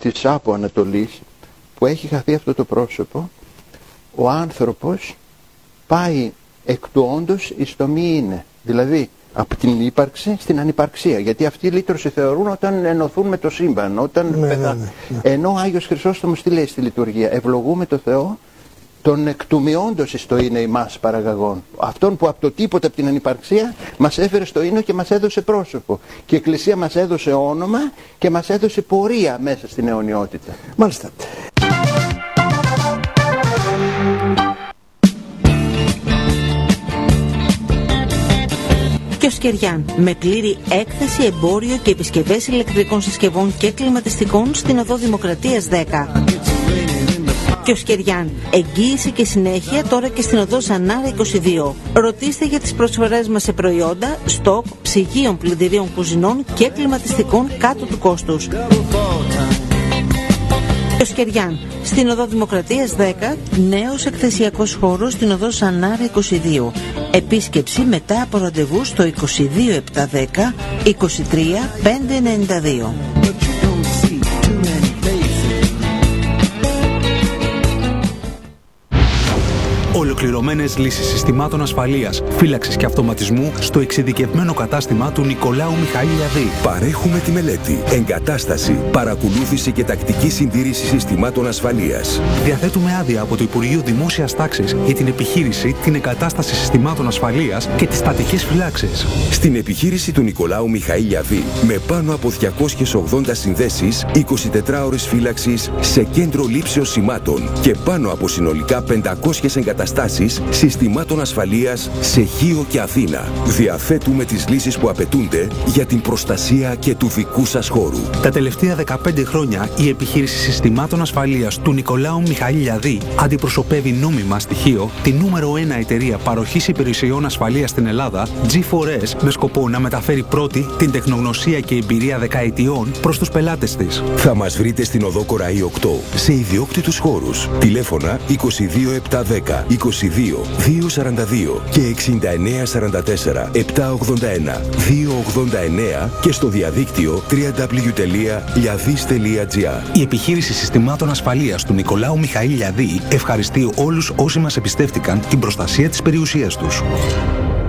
της Άπο Ανατολής που έχει χαθεί αυτό το πρόσωπο, ο άνθρωπος πάει εκ του όντως εις το μη είναι. Δηλαδή από την ύπαρξη στην ανυπαρξία. Γιατί αυτή η λύτρωση θεωρούν όταν ενωθούν με το σύμπαν, όταν ναι. Ενώ ο Άγιος Χρυσόστομος τι λέει στη λειτουργία? Ευλογούμε το Θεό τον εκ του μη όντως εις το είναι ημάς παραγαγών. Αυτόν που από το τίποτα, από την ανυπαρξία μας έφερε στο είναι και μας έδωσε πρόσωπο. Και η Εκκλησία μας έδωσε όνομα και μας έδωσε πορεία μέσα στην αιωνιότητα. Μάλιστα. Κιοσκεριάν, με πλήρη έκθεση, εμπόριο και επισκευές ηλεκτρικών συσκευών και κλιματιστικών στην Οδό Δημοκρατίας 10. Κιοσκεριάν, εγγύηση και συνέχεια τώρα και στην Οδό Ζανάρα 22. Ρωτήστε για τις προσφορές μας σε προϊόντα, στόκ, ψυγείων, πλυντηρίων κουζινών και κλιματιστικών κάτω του κόστους. Κιοσκεριάν, στην Οδό Δημοκρατίας 10, νέος εκθεσιακός χώρος στην Οδό Ζανάρα 22. Επίσκεψη μετά από ραντεβού στο 22710 23 592. Ολοκληρωμένες λύσεις συστημάτων ασφαλείας, φύλαξης και αυτοματισμού στο εξειδικευμένο κατάστημα του Νικολάου Μιχαήλ-Λιαδή. Παρέχουμε τη μελέτη, εγκατάσταση, παρακολούθηση και τακτική συντήρηση συστημάτων ασφαλείας. Διαθέτουμε άδεια από το Υπουργείο Δημόσιας Τάξης για την επιχείρηση, την εγκατάσταση συστημάτων ασφαλείας και τις στατικές φυλάξεις. Στην επιχείρηση του Νικολάου Μιχαήλ-Λιαδή, με πάνω από 280 συνδέσεις, 24 ώρες φύλαξης σε κέντρο λήψεως σημάτων και πάνω από συνολικά 500 εγκαταστάσεις συστημάτων ασφαλείας σε Χίο και Αθήνα. Διαθέτουμε τις λύσεις που απαιτούνται για την προστασία και του δικού σας χώρου. Τα τελευταία 15 χρόνια η επιχείρηση συστημάτων ασφαλείας του Νικολάου Μιχαήλ-Λιαδή αντιπροσωπεύει νόμιμα στοιχείο τη νούμερο 1 εταιρεία παροχής υπηρεσιών ασφαλείας στην Ελλάδα, G4S, με σκοπό να μεταφέρει πρώτη την τεχνογνωσία και εμπειρία δεκαετιών προς τους πελάτες της. Θα μας βρείτε στην Οδό Κοραή 8 σε ιδιόκτητους χώρους. Τηλέφωνα 22710 22 242 και 6944 781 289 και στο διαδίκτυο www.liadis.gr. Η επιχείρηση συστημάτων ασφαλείας του Νικολάου Μιχαήλ-Λιαδή ευχαριστεί όλους όσοι μας εμπιστεύτηκαν την προστασία της περιουσίας τους.